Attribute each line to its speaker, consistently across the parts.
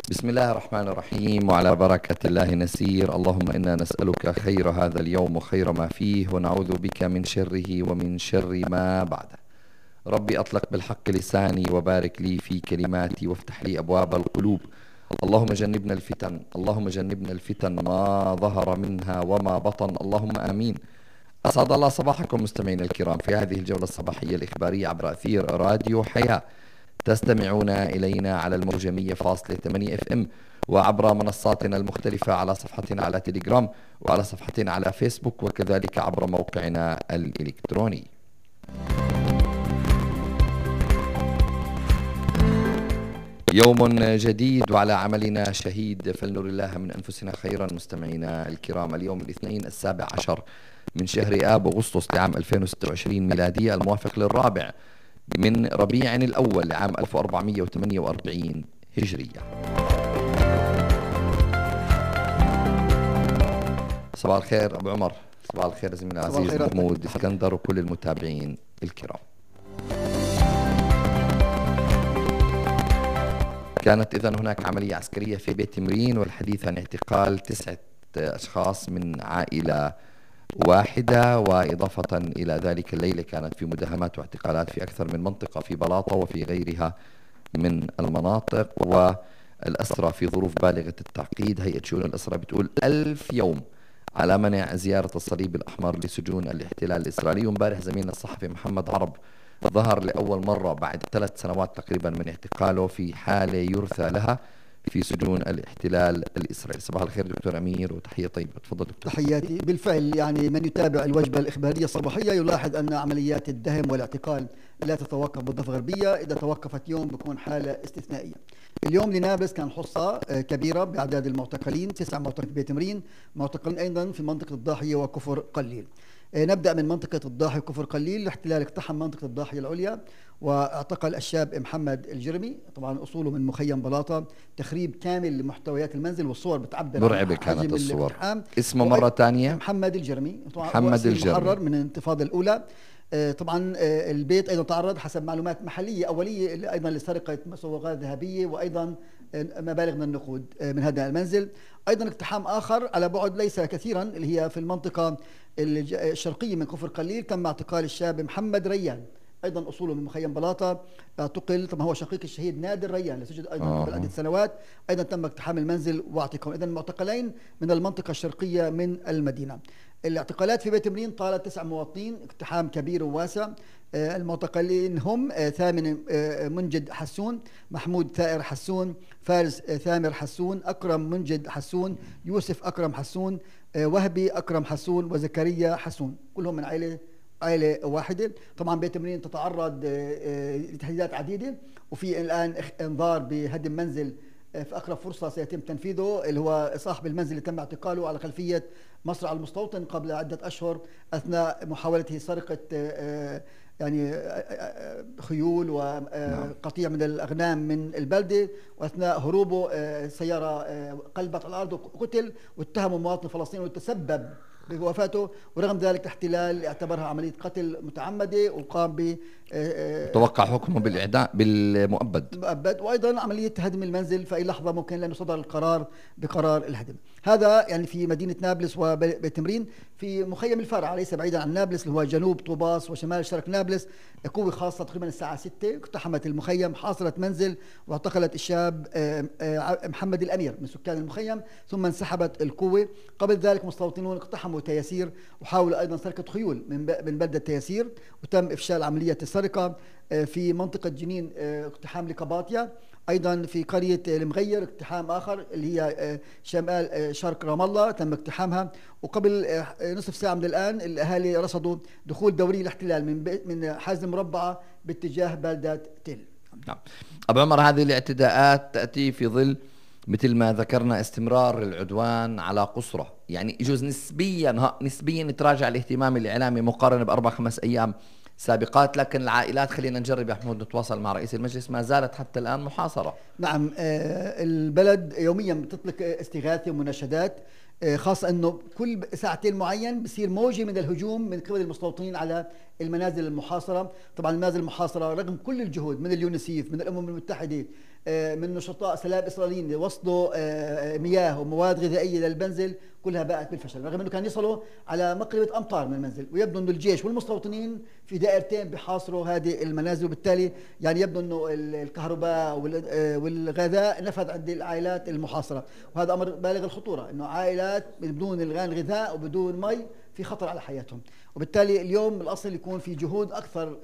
Speaker 1: بسم الله الرحمن الرحيم، وعلى بركة الله نسير. اللهم إنا نسألك خير هذا اليوم وخير ما فيه، ونعوذ بك من شره ومن شر ما بعده. ربي أطلق بالحق لساني، وبارك لي في كلماتي، وافتح لي أبواب القلوب. اللهم جنبنا الفتن، اللهم جنبنا الفتن ما ظهر منها وما بطن، اللهم آمين. أسعد الله صباحكم مستمعينا الكرام في هذه الجولة الصباحية الإخبارية عبر أثير راديو حياة. تستمعون إلينا على الموجة 100.8 اف ام، وعبر منصاتنا المختلفة، على صفحتنا على تليجرام، وعلى صفحتنا على فيسبوك، وكذلك عبر موقعنا الإلكتروني. يوم جديد وعلى عملنا شهيد، فلنر الله من أنفسنا خيرا. مستمعينا الكرام، اليوم الاثنين 17 من شهر آب أغسطس لعام 2026 ميلادية، الموافق للرابع من ربيع الأول لعام 1448 هجرية. صباح الخير أبو عمر. صباح الخير زميلي العزيز محمود اسكندر وكل المتابعين الكرام. كانت إذن هناك عملية عسكرية في بيت تمرين، والحديث عن اعتقال 9 أشخاص من عائلة واحدة. وإضافة إلى ذلك الليلة كانت في مداهمات واعتقالات في أكثر من منطقة في بلاطة وفي غيرها من المناطق، والأسرى في ظروف بالغة التعقيد. هيئة شؤون الأسرى بتقول 1000 يوم على منع زيارة الصليب الأحمر لسجون الاحتلال الإسرائيلي. وامبارح زميلنا الصحفي محمد عرب ظهر لأول مرة بعد 3 سنوات تقريبا من اعتقاله في حالة يرثى لها في سجون الاحتلال الإسرائيلي. صباح الخير دكتور أمير وتحية طيبة. تفضل دكتور.
Speaker 2: تحياتي. بالفعل يعني من يتابع الوجبة الإخبارية الصباحية يلاحظ أن عمليات الدهم والاعتقال لا تتوقف بالضفة الغربية. إذا توقفت يوم بكون حالة استثنائية. اليوم لنابلس كان حصة كبيرة بأعداد المعتقلين، 9 معتقلين في بيت تمرين، معتقلين أيضا في منطقة الضاحية وكفر قليل. نبدأ من منطقة الضاحية وكفر قليل. الاحتلال اقتحم منطقة الضاحية العليا واعتقل الشاب محمد الجرمي، طبعا أصوله من مخيم بلاطة. تخريب كامل لمحتويات المنزل، والصور بتعبر
Speaker 1: مرعبة كانت الصور. اسمه مرة ثانية
Speaker 2: محمد الجرمي،
Speaker 1: محمد الجرمي
Speaker 2: محرر من الانتفاضة الأولى. طبعا البيت أيضا تعرض حسب معلومات محلية أولية أيضا لسرقة مسوغات ذهبية وأيضا مبالغ من النقود من هذا المنزل. أيضا اقتحام آخر على بعد ليس كثيرا اللي هي في المنطقة الشرقية من كفر قليل، تم اعتقال الشاب محمد ريان، أيضا أصوله من مخيم بلاطة. اعتقل، طبعا هو شقيق الشهيد نادر ريان لسجن أيضا قبل عدة سنوات. أيضا تم اقتحام المنزل واعتقالهم. إذن معتقلين من المنطقة الشرقية من المدينة. الاعتقالات في بيت تمرين طالت 9 مواطنين، اقتحام كبير وواسع. المعتقلين هم ثامن منجد حسون، محمود ثائر حسون، فارس ثامر حسون، أكرم منجد حسون، يوسف أكرم حسون، وهبي أكرم حسون، وزكريا حسون، كلهم من عائلة واحدة. طبعا بيت تمرين تتعرض لتهديدات عديدة، وفي الآن انذار بهدم منزل في أقرب فرصة سيتم تنفيذه، اللي هو صاحب المنزل اللي تم اعتقاله على خلفية مصرع المستوطن قبل عدة أشهر أثناء محاولته سرقة يعني خيول وقطيع من الأغنام من البلدة، وأثناء هروبه سيارة قلبت على الأرض وقتل، واتهموا مواطن فلسطيني وتسبب بوفاته. ورغم ذلك الاحتلال اعتبرها عملية قتل متعمدة وقام ب
Speaker 1: توقع حكمه بالإعدام بالمؤبد.
Speaker 2: وأيضا عملية هدم المنزل في أي لحظة ممكن لأنه صدر القرار بقرار الهدم. هذا يعني في مدينة نابلس وبيت تمرين. في مخيم الفرع ليس بعيدا عن نابلس اللي هو جنوب طوباس وشمال شرق نابلس، قوة خاصة تقريبا الساعة 6 اقتحمت المخيم، حاصرت منزل واعتقلت الشاب محمد الأمير من سكان المخيم، ثم انسحبت القوة. قبل ذلك مستوطنون اقتحموا تياسير وحاولوا أيضا سرقة خيول من بلدة تياسير، وتم إفشال عملية السرقة. في منطقة جنين اقتحام لقباطيا. أيضا في قرية المغير اقتحام آخر اللي هي شمال شرق رام الله تم اقتحامها. وقبل نصف ساعة من الآن الأهالي رصدوا دخول دوري الاحتلال من حاز المربعة باتجاه بلدة تل.
Speaker 1: نعم. أبو عمر، هذه الاعتداءات تأتي في ظل مثل ما ذكرنا استمرار العدوان على قسرة، يعني يجوز نسبيا يتراجع الاهتمام الإعلامي مقارنة ب4-5 أيام سابقات، لكن العائلات، خلينا نجرب يا محمود نتواصل مع رئيس المجلس، ما زالت حتى الآن محاصرة.
Speaker 2: نعم، البلد يوميا بتطلق استغاثة ومناشدات، خاصة أنه كل ساعتين معين بصير موجة من الهجوم من قبل المستوطنين على المنازل المحاصرة. طبعا المنازل المحاصرة رغم كل الجهود من اليونسيف من الأمم المتحدة من نشطاء سلام إسرائيليين وصلوا مياه ومواد غذائية للمنزل، كلها باءت بالفشل، رغم أنه كان يصلوا على مقربة أمتار من المنزل. ويبدو أنه الجيش والمستوطنين في دائرتين بحاصروا هذه المنازل، وبالتالي يعني يبدو أنه الكهرباء والغذاء نفذ عند العائلات المحاصرة، وهذا أمر بالغ الخطورة، أنه عائلات بدون الغذاء وبدون مي في خطر على حياتهم. وبالتالي اليوم الأصل يكون في جهود أكثر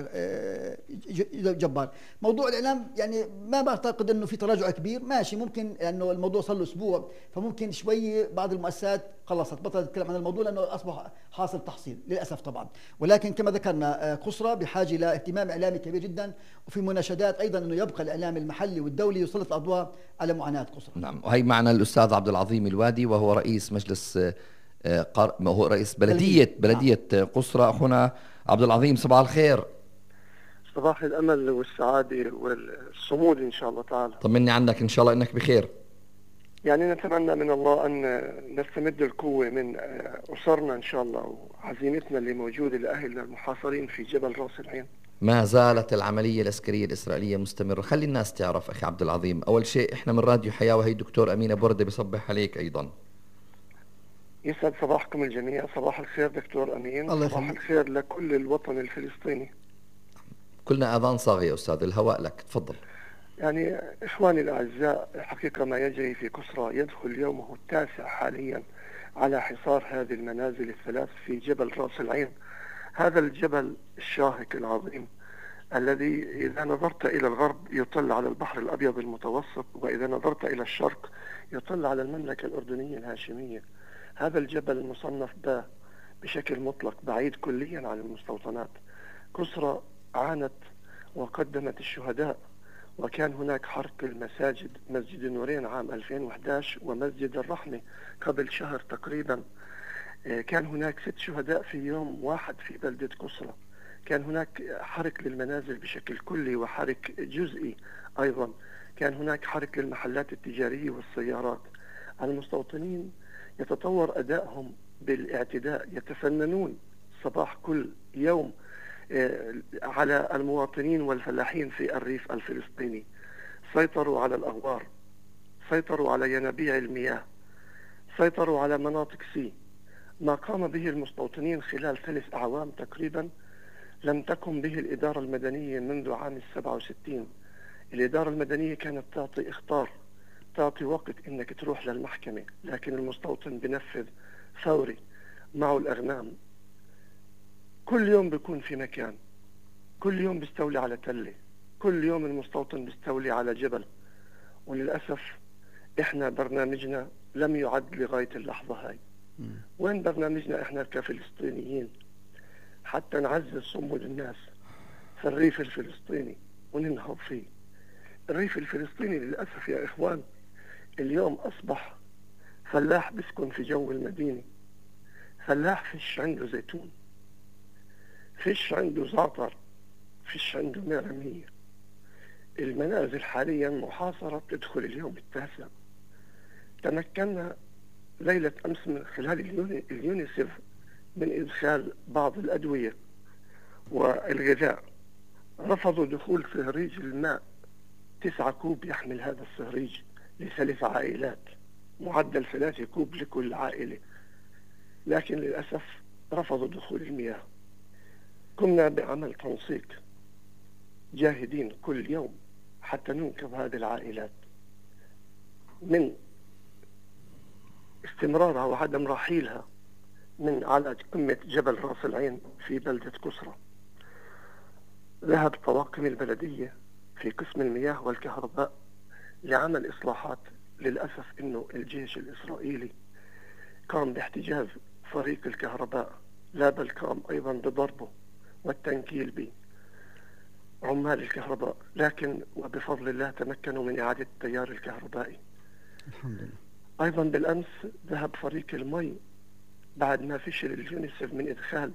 Speaker 2: جبار. موضوع الإعلام يعني ما بعتقد أنه في تراجع كبير، ماشي ممكن لأنه الموضوع صار له أسبوع، فممكن شوي بعض المؤسسات خلصت بطلت تتكلم عن الموضوع لأنه أصبح حاصل تحصيل للأسف طبعا. ولكن كما ذكرنا قصرى بحاجة إلى اهتمام إعلامي كبير جدا، وفي مناشدات أيضا أنه يبقى الإعلام المحلي والدولي يسلط الأضواء على معاناة قصرى.
Speaker 1: نعم، وهي معنا الأستاذ عبد العظيم الوادي، وهو رئيس مجلس هو رئيس بلدية قصرى. أخونا عبد العظيم، صباح الخير.
Speaker 3: صباح الأمل والسعادة والصمود إن شاء الله تعالى.
Speaker 1: طمني عنك، إن شاء الله إنك بخير.
Speaker 3: يعني نتمنى من الله أن نستمد القوة من أسرنا إن شاء الله، وعزيمتنا اللي موجودة لأهلنا المحاصرين في جبل راس العين.
Speaker 1: ما زالت العملية العسكرية الإسرائيلية مستمرة. خلي الناس تعرف أخي عبد العظيم، أول شيء إحنا من راديو حياة، وهي دكتور أمين أبو وردة بيصبح عليك أيضا.
Speaker 3: يسعد صباحكم الجميع. صباح الخير دكتور أمين.
Speaker 2: الله
Speaker 3: صباح الخير لكل الوطن الفلسطيني.
Speaker 1: كلنا آذان صاغية يا أستاذ، الهواء لك، تفضل.
Speaker 3: يعني إخواني الأعزاء، حقيقة ما يجري في قصرى يدخل يومه التاسع حاليا على حصار هذه المنازل الثلاث في جبل راس العين، هذا الجبل الشاهق العظيم الذي إذا نظرت إلى الغرب يطل على البحر الأبيض المتوسط، وإذا نظرت إلى الشرق يطل على المملكة الأردنية الهاشمية. هذا الجبل مصنف بشكل مطلق بعيد كليا عن المستوطنات. قصرى عانت وقدمت الشهداء، وكان هناك حرق المساجد، مسجد النورين عام 2011 ومسجد الرحمة قبل شهر تقريبا. كان هناك 6 شهداء في يوم واحد في بلدة قصرى. كان هناك حرق للمنازل بشكل كلي وحرق جزئي أيضا. كان هناك حرق للمحلات التجارية والسيارات. المستوطنين يتطور أدائهم بالاعتداء، يتفننون صباح كل يوم على المواطنين والفلاحين في الريف الفلسطيني. سيطروا على الأغوار، سيطروا على ينابيع المياه، سيطروا على مناطق سي. ما قام به المستوطنين خلال 3 أعوام تقريبا لم تقم به الإدارة المدنية منذ عام 67. الإدارة المدنية كانت تعطي إخطار، تعطي وقت إنك تروح للمحكمة، لكن المستوطن بنفذ فوري، معه الأغنام. كل يوم بيكون في مكان، كل يوم بيستولي على تلة، كل يوم المستوطن بيستولي على جبل. وللأسف إحنا برنامجنا لم يعد لغاية اللحظة هاي. وين برنامجنا إحنا كفلسطينيين حتى نعزز صمود الناس في الريف الفلسطيني وننهض فيه؟ الريف الفلسطيني للأسف يا إخوان اليوم أصبح فلاح بسكن في جو المدينة. فلاح فيش عنده زيتون، فيش عنده زعتر، فيش عنده ميرمية. المنازل حاليا محاصرة تدخل اليوم التاسع. تمكنا ليلة أمس من خلال اليونيسف من إدخال بعض الأدوية والغذاء. رفضوا دخول سهريج الماء 9 كوب يحمل هذا السهريج ل3 عائلات، معدل 3 كوب لكل عائلة، لكن للأسف رفضوا دخول المياه. قمنا بعمل تنسيق، جاهدين كل يوم حتى ننقذ هذه العائلات من استمرارها وعدم رحيلها من على قمة جبل راس العين في بلدة قصرى. ذهب طواقم البلدية في قسم المياه والكهرباء لعمل إصلاحات. للأسف إنه الجيش الإسرائيلي قام باحتجاز فريق الكهرباء، لا بل قام أيضا بضربه والتنكيل بعمال الكهرباء، لكن وبفضل الله تمكنوا من إعادة التيار الكهربائي.
Speaker 2: الحمد لله.
Speaker 3: أيضا بالأمس ذهب فريق المي بعد ما فشل اليونيسف من إدخال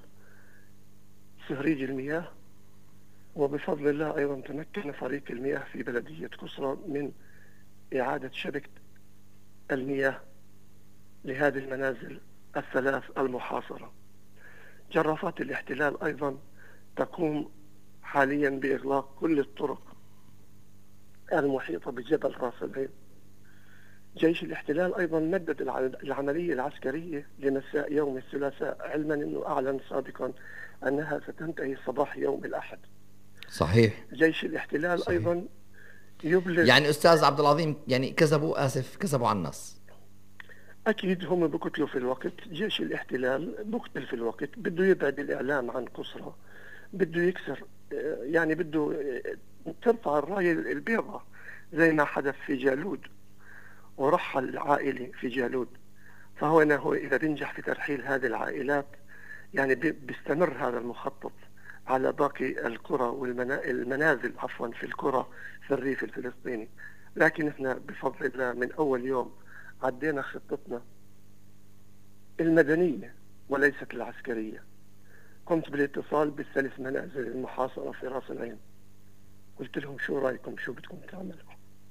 Speaker 3: سهريج المياه، وبفضل الله أيضا تمكن فريق المياه في بلدية قصرى من إعادة شبكة المياه لهذه المنازل الثلاث المحاصرة. جرافات الاحتلال أيضا تقوم حاليا بإغلاق كل الطرق المحيطة بجبل راس العين. جيش الاحتلال أيضا مدد العملية العسكرية لمساء يوم الثلاثاء، علما أنه أعلن سابقا أنها ستنتهي صباح يوم الأحد.
Speaker 1: صحيح.
Speaker 3: جيش الاحتلال
Speaker 1: صحيح.
Speaker 3: أيضا يبلغ.
Speaker 1: يعني أستاذ عبد العظيم، يعني كذبوا على الناس.
Speaker 3: أكيد هم بقتلوا في الوقت، جيش الاحتلال بقتل في الوقت، بده يبعد الإعلام عن قسرة، بده يكسر، يعني بده ترفع الراية البيضاء زي ما حدث في جالود ورحل العائلة في جالود. فهو أنه إذا بينجح في ترحيل هذه العائلات يعني بيستمر هذا المخطط على باقي القرى والمنازل عفوا في القرى في الريف الفلسطيني. لكن احنا بفضل الله من أول يوم عدينا خطتنا المدنية وليست العسكرية. قمت بالاتصال بالثلاث منازل المحاصرة في راس العين، قلت لهم شو رأيكم، شو بدكم تعملوا؟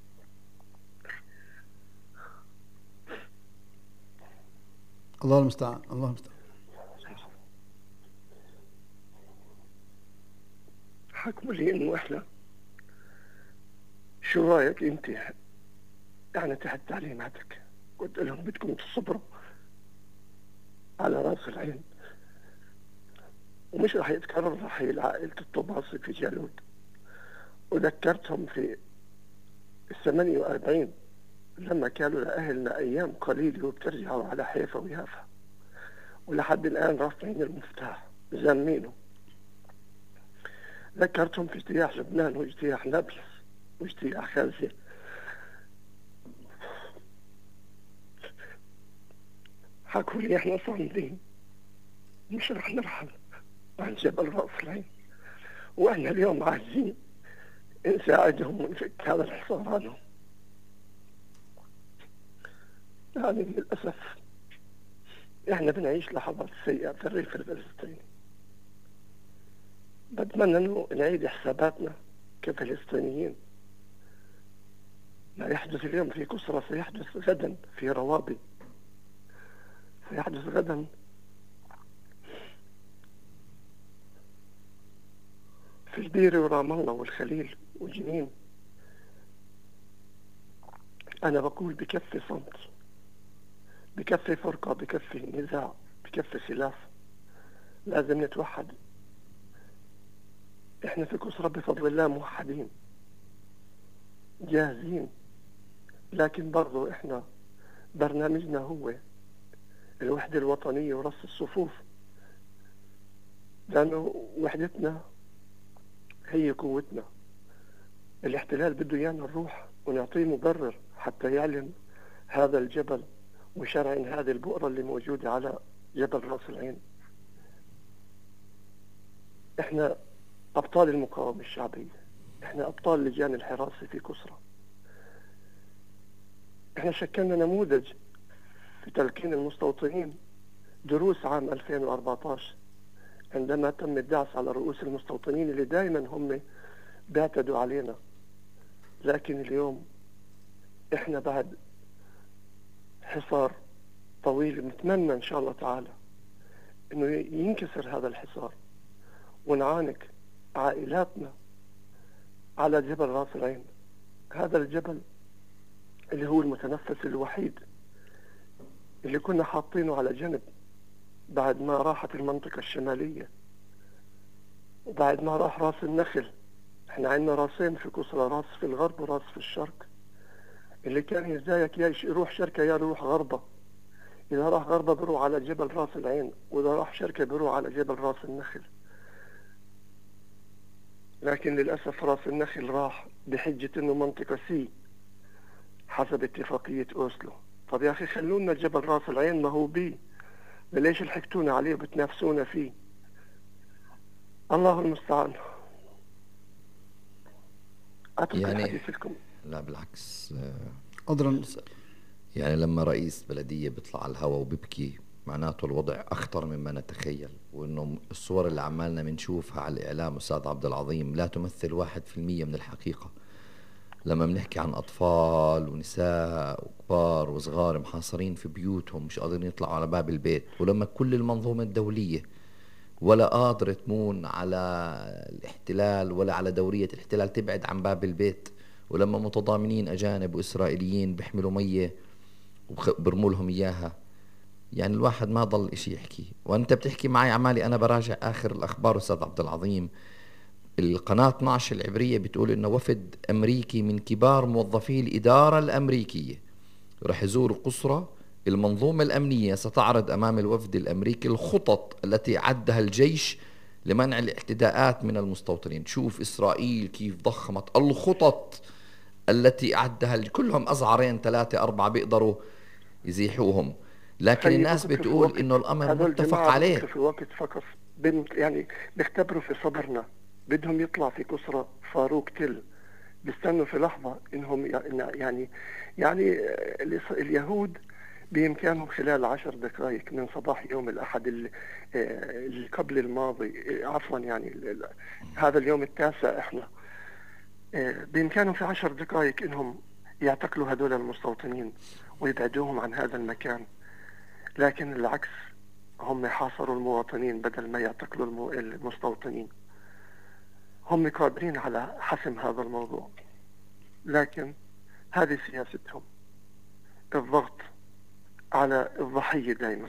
Speaker 2: الله المستعان، الله المستعان.
Speaker 3: حكوا لي انه احنا شو رايك انت يعني تحت تعليماتك. قلت لهم بدكم تصبروا على راس العين، ومش راح يتكرر رحيل عائلة الطباصي في جالود. وذكرتهم في 48 لما قالوا لأهلنا أيام قليلة وبترجعوا على حيفا ويافا، ولحد الآن رافعين المفتاح زامينه. ذكرتهم في اجتياح لبنان واجتياح نابلس واجتياح غزة. حكوا لي احنا صامدين، مش رح نرحل عن جبل رأس العين، واحنا اليوم عايزين نساعدهم ونفك هذا الحصار عنهم. يعني للأسف احنا بنعيش لحظات سيئة في الريف الفلسطيني. بتمنى انه نعيد حساباتنا كفلسطينيين. ما يحدث اليوم في كسرى سيحدث غدا في روابي، سيحدث غدا في البيرة ورام الله والخليل وجنين. أنا بقول بكفي صمت، بكفي فرقة، بكفي نزاع، بكفي خلاف. لازم نتوحد. احنا في كسرى بفضل الله موحدين جاهزين، لكن برضو احنا برنامجنا هو الوحدة الوطنية ورص الصفوف، لأنه وحدتنا هي قوتنا. الاحتلال بده ايانا نروح ونعطيه مبرر حتى يعلن هذا الجبل وشرعن هذه البؤرة اللي موجودة على جبل راس العين. احنا أبطال المقاومة الشعبية، احنا أبطال لجان الحراسة في كسرى. احنا شكلنا نموذج في تلقين المستوطنين دروس عام 2014 عندما تم الدعس على رؤوس المستوطنين اللي دائما هم بيعتدوا علينا. لكن اليوم احنا بعد حصار طويل نتمنى ان شاء الله تعالى انه ينكسر هذا الحصار ونعانق عائلاتنا على جبل راس العين. هذا الجبل اللي هو المتنفس الوحيد اللي كنا حاطينه على جنب بعد ما راحت المنطقة الشمالية وبعد ما راح راس النخل. احنا عندنا راسين في كسرى، راس في الغرب وراس في الشرق. اللي كان يزايك يا يروح شركة يا يروح غربة. إذا راح غربة بروح على جبل راس العين، وإذا راح شركة بروح على جبل راس النخل. لكن للأسف راس النخل راح بحجة إنه منطقة سي حسب اتفاقية أوسلو. طب يا أخي خلونا جبل راس العين ما هو بي، ليش الحكتونا عليه وبتنافسونا فيه؟ الله المستعان. أترك
Speaker 1: يعني
Speaker 3: الحديث لكم.
Speaker 1: لا بالعكس،
Speaker 2: أدرا.
Speaker 1: يعني لما رئيس بلدية بيطلع على الهواء وبيبكي معناته الوضع أخطر مما نتخيل، وإنه الصور اللي عمالنا بنشوفها على الإعلام أستاذ عبد العظيم لا تمثل 1% من الحقيقة. لما بنحكي عن أطفال ونساء وكبار وصغار محاصرين في بيوتهم مش قادرين يطلعوا على باب البيت، ولما كل المنظومة الدولية ولا قادرة تمون على الاحتلال ولا على دورية الاحتلال تبعد عن باب البيت، ولما متضامنين أجانب وإسرائيليين بيحملوا مية وبرموا لهم إياها، يعني الواحد ما ضل إشي يحكي. وأنت بتحكي معي عمالي أنا براجع آخر الأخبار. أستاذ عبد العظيم، القناة 12 العبرية بتقول إنه وفد أمريكي من كبار موظفي الإدارة الأمريكية رح يزور قصرى. المنظومة الأمنية ستعرض أمام الوفد الأمريكي الخطط التي عدها الجيش لمنع الاعتداءات من المستوطنين. شوف إسرائيل كيف ضخمت الخطط التي أعدها، كلهم أزعرين 3 4 بيقدروا يزيحوهم، لكن الناس بتقول إنه الأمر متفق عليه.
Speaker 3: في الوقت فقط يعني بيختبروا في صبرنا، بدهم يطلع في كسرى فاروق تل، بيستنوا في لحظة إنهم يعني اليهود بإمكانهم خلال 10 دقائق من صباح يوم الأحد اللي قبل الماضي، عفوا يعني هذا اليوم التاسع، إحنا بإمكانهم في 10 دقائق إنهم يعتقلوا هذول المستوطنين ويبعدوهم عن هذا المكان. لكن العكس، هم حاصروا المواطنين بدل ما يعتقلوا المستوطنين. هم قادرين على حسم هذا الموضوع، لكن هذه سياستهم، الضغط على الضحية دائما.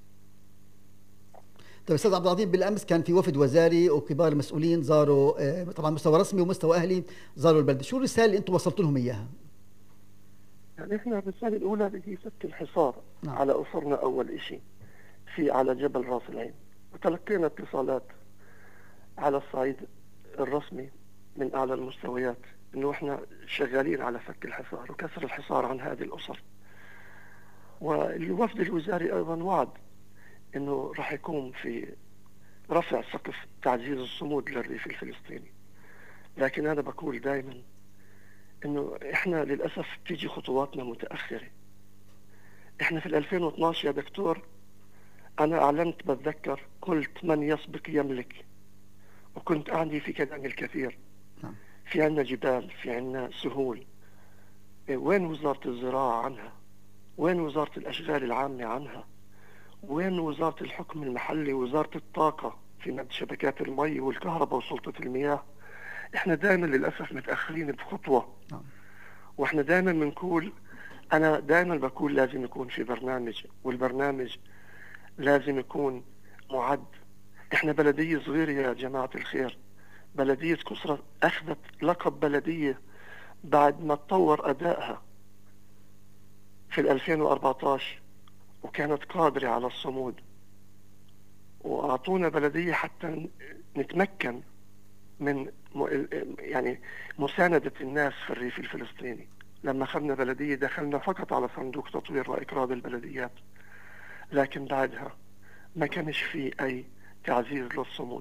Speaker 2: طيب أستاذ عبد العظيم، بالأمس كان في وفد وزاري وكبار المسؤولين زاروا، طبعا مستوى رسمي ومستوى أهلي، زاروا البلد. شو الرسالة اللي أنتم وصلتوا لهم إياها؟
Speaker 3: يعني إحنا الرسالة الأولى هي فك الحصار
Speaker 2: نعم.
Speaker 3: على أسرنا أول إشي على جبل راس العين، وتلقينا اتصالات على الصعيد الرسمي من أعلى المستويات إنه إحنا شغالين على فك الحصار وكسر الحصار عن هذه الأسر. والوفد الوزاري أيضا وعد إنه راح يكون في رفع سقف تعزيز الصمود للريف الفلسطيني. لكن أنا بقول دائما إنه إحنا للأسف تيجي خطواتنا متأخرة. إحنا في 2012 يا دكتور أنا أعلنت، بتذكر قلت من يسبق يملك، وكنت أعني في كلام الكثير. في عنا جبال، في عنا سهول، وين وزارة الزراعة عنها؟ وين وزارة الأشغال العامة عنها؟ وين وزارة الحكم المحلي ووزارة الطاقة في مد شبكات المي والكهرباء وسلطة المياه؟ احنا دائما للأسف متأخرين بخطوة. واحنا دائما بنقول، أنا دائما بقول لازم يكون في برنامج، والبرنامج لازم يكون معد. احنا بلدية صغيرة يا جماعة الخير، بلدية كسرى أخذت لقب بلدية بعد ما تطور أدائها في 2014 وكانت قادرة على الصمود، وأعطونا بلدية حتى نتمكن من يعني مساندة الناس في الريف الفلسطيني. لما أخذنا بلدية دخلنا فقط على صندوق تطوير وإقراض البلديات، لكن بعدها ما كانش في أي تعزيز للصمود.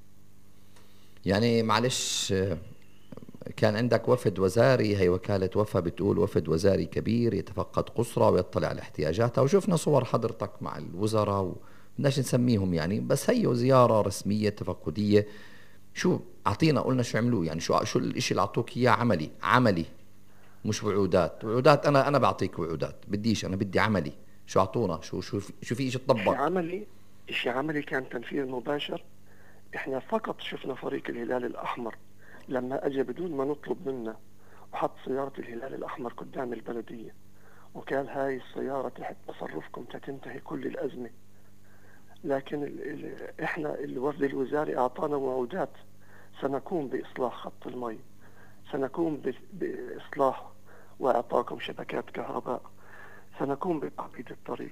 Speaker 1: يعني معلش، كان عندك وفد وزاري، هي وكالة وفا بتقول وفد وزاري كبير يتفقد قسرى ويطلع على احتياجاتها، وشفنا صور حضرتك مع الوزراء وبدناش نسميهم يعني، بس هي زيارة رسمية تفقدية. شو أعطينا، قلنا شو عملوه يعني، شو الاشي اللي أعطوك إياه عملي مش وعودات. أنا بعطيك وعودات، بديش، أنا بدي عملي. شو أعطونا؟ شو في إشي تطبق؟
Speaker 3: إشي عملي كان تنفيذ مباشر. إحنا فقط شفنا فريق الهلال الأحمر لما أجى بدون ما نطلب منه وحط سيارة الهلال الأحمر قدام البلدية وقال هاي السيارة تحت تصرفكم تنتهي كل الأزمة. لكن إحنا الوفد الوزاري أعطانا وعودات، سنقوم بإصلاح خط المي، سنقوم بإصلاح وإعطاكم شبكات كهرباء، سنقوم بتعقيد الطريق.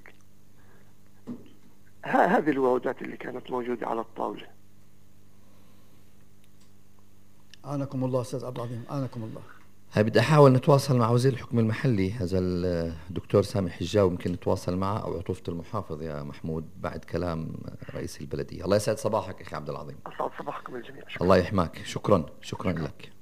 Speaker 3: هذه الوعودات اللي كانت موجودة على الطاولة.
Speaker 2: أعانكم الله أستاذ عبد العظيم، أعانكم الله.
Speaker 1: هاي بدي أحاول نتواصل مع وزير الحكم المحلي، هذا الدكتور سامي حجاوي، ممكن نتواصل معه أو عطوفة المحافظ يا محمود بعد كلام رئيس البلدية. الله يسعد صباحك أخي عبد العظيم.
Speaker 3: أسعد صباحكم الجميع.
Speaker 1: الله يحماك، شكرا لك.